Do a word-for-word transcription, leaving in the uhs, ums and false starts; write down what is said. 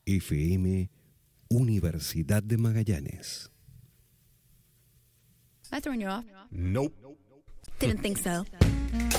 F M Universidad de Magallanes. I throwing you off? Nope. Didn't think so.